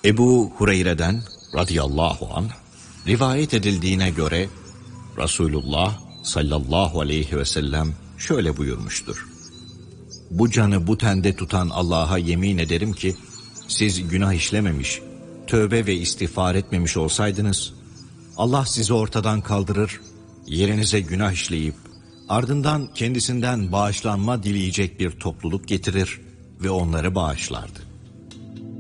Ebu Hureyre'den radıyallahu anh rivayet edildiğine göre Resulullah sallallahu aleyhi ve sellem şöyle buyurmuştur. Bu canı bu tende tutan Allah'a yemin ederim ki siz günah işlememiş, tövbe ve istiğfar etmemiş olsaydınız Allah sizi ortadan kaldırır, yerinize günah işleyip ardından kendisinden bağışlanma dileyecek bir topluluk getirir ve onları bağışlardı.